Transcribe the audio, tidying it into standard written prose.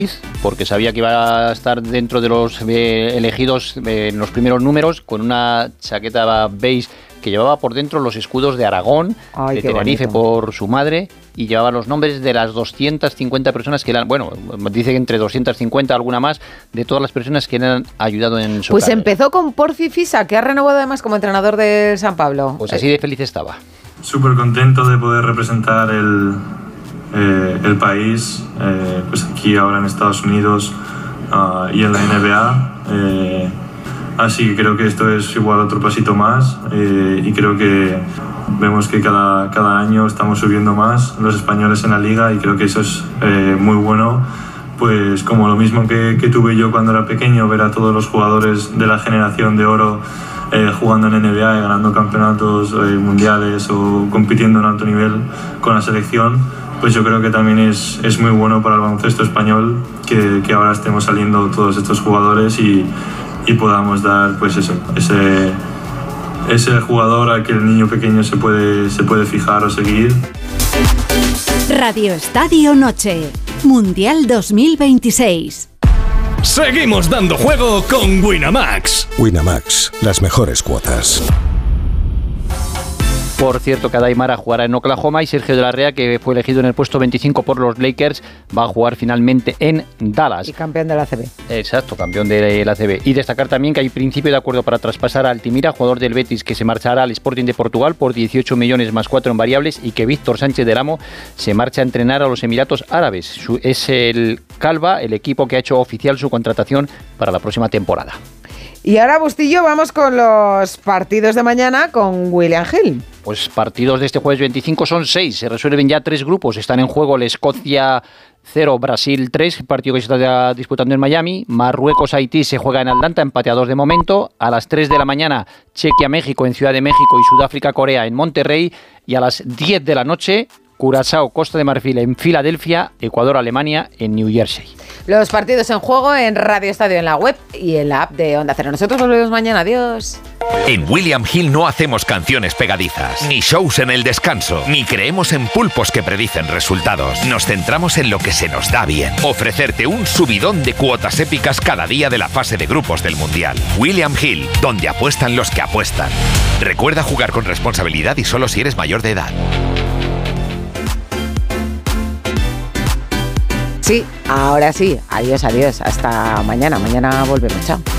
porque sabía que iba a estar dentro de los elegidos en los primeros números, con una chaqueta beige que llevaba por dentro los escudos de Aragón, de Tenerife por su madre, y llevaba los nombres de las 250 personas que le han, bueno, dice que entre 250, alguna más, de todas las personas que le han ayudado en su Pues carrera. empezó con Porfi Fiza, que ha renovado además como entrenador del San Pablo. Pues así de feliz estaba. Súper contento de poder representar el país, pues aquí ahora en Estados Unidos y en la NBA. Así que creo que esto es igual otro pasito más y creo que vemos que cada año estamos subiendo más los españoles en la liga y creo que eso es muy bueno, pues como lo mismo que tuve yo cuando era pequeño, ver a todos los jugadores de la generación de oro jugando en NBA y ganando campeonatos mundiales o compitiendo en alto nivel con la selección, pues yo creo que también es muy bueno para el baloncesto español que ahora estemos saliendo todos estos jugadores y podamos dar pues eso, ese jugador al que el niño pequeño se puede fijar o seguir. Radio Estadio Noche, Mundial 2026. Seguimos dando juego con Winamax. Winamax, las mejores cuotas. Por cierto, que Aymara jugará en Oklahoma y Sergio de la Rea, que fue elegido en el puesto 25 por los Lakers, va a jugar finalmente en Dallas. Y campeón de la ACB. Exacto, campeón de la ACB. Y destacar también que hay principio de acuerdo para traspasar a Altimira, jugador del Betis, que se marchará al Sporting de Portugal por 18 millones más 4 en variables, y que Víctor Sánchez del Amo se marcha a entrenar a los Emiratos Árabes. Es el Calva, el equipo que ha hecho oficial su contratación para la próxima temporada. Y ahora, Bustillo, vamos con los partidos de mañana con William Hill. Pues partidos de este jueves 25 son 6, se resuelven ya 3 grupos, están en juego el Escocia 0, Brasil 3, partido que se está disputando en Miami, Marruecos-Haití se juega en Atlanta, empate a 2 de momento, a las 3 de la mañana Chequia-México en Ciudad de México y Sudáfrica-Corea en Monterrey, y a las 10 de la noche Curazao-Costa de Marfil en Filadelfia, Ecuador-Alemania en New Jersey. Los partidos en juego en Radio Estadio, en la web y en la app de Onda Cero. Nosotros volvemos mañana. Adiós. En William Hill no hacemos canciones pegadizas, ni shows en el descanso, ni creemos en pulpos que predicen resultados. Nos centramos en lo que se nos da bien. Ofrecerte un subidón de cuotas épicas cada día de la fase de grupos del Mundial. William Hill, donde apuestan los que apuestan. Recuerda jugar con responsabilidad y solo si eres mayor de edad. Sí, ahora sí. Adiós, adiós. Hasta mañana. Mañana volvemos. Chao.